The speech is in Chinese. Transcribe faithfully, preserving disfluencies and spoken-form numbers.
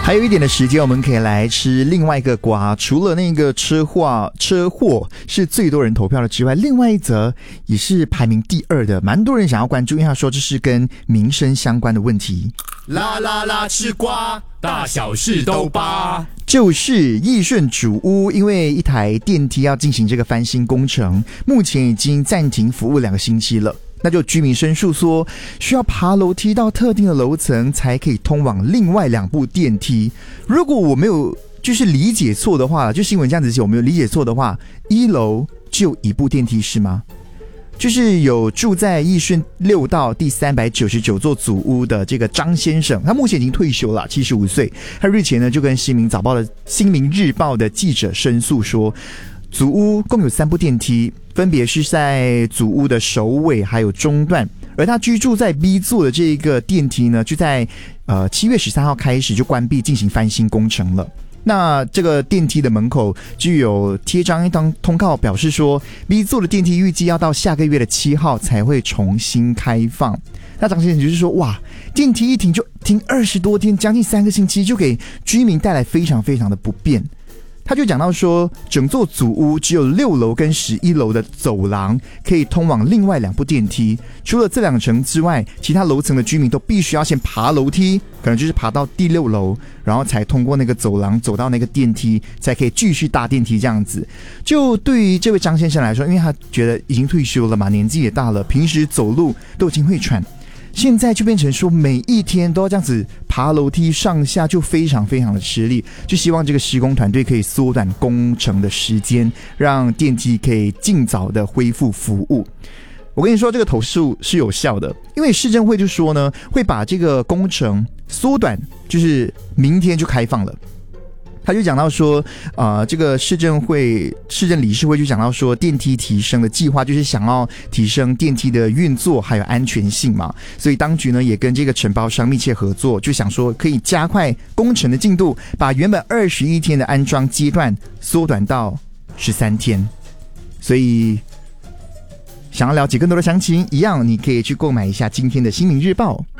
还有一点的时间，我们可以来吃另外一个瓜。除了那个车祸车祸是最多人投票的之外，另外一则也是排名第二的，蛮多人想要关注，因为他说这是跟民生相关的问题。 啦啦啦，吃瓜，大小事都扒。 就是义顺主屋，因为一台电梯要进行这个翻新工程，目前已经暂停服务两个星期了。那就居民申诉说，需要爬楼梯到特定的楼层才可以通往另外两部电梯。如果我没有就是理解错的话，就新闻这样子写，我没有理解错的话，一楼就一部电梯是吗？就是有住在义顺六道第三百九十九座祖屋的这个张先生，他目前已经退休了，七十五岁。他日前呢就跟新民早报的新民日报的记者申诉说，祖屋共有三部电梯，分别是在祖屋的首尾还有中段，而他居住在 B 座的这个电梯呢，就在呃七月十三号开始就关闭进行翻新工程了。那这个电梯的门口就有贴张一张通告，表示说 B 座的电梯预计要到下个月的七号才会重新开放。那张先生就是说，哇，电梯一停就停二十多天，将近三个星期，就给居民带来非常非常的不便。他就讲到说，整座祖屋只有六楼跟十一楼的走廊可以通往另外两部电梯，除了这两层之外，其他楼层的居民都必须要先爬楼梯，可能就是爬到第六楼，然后才通过那个走廊走到那个电梯，才可以继续搭电梯这样子。就对于这位张先生来说，因为他觉得已经退休了嘛，年纪也大了，平时走路都已经会喘，现在就变成说每一天都要这样子爬楼梯上下，就非常非常的吃力。就希望这个施工团队可以缩短工程的时间，让电梯可以尽早的恢复服务。我跟你说，这个投诉是有效的，因为市政会就说呢，会把这个工程缩短，就是明天就开放了。他就讲到说，呃，这个市政会、市政理事会就讲到说，电梯提升的计划就是想要提升电梯的运作还有安全性嘛，所以当局呢也跟这个承包商密切合作，就想说可以加快工程的进度，把原本二十一天的安装阶段缩短到十三天。所以想要了解更多的详情，一样你可以去购买一下今天的新民日报。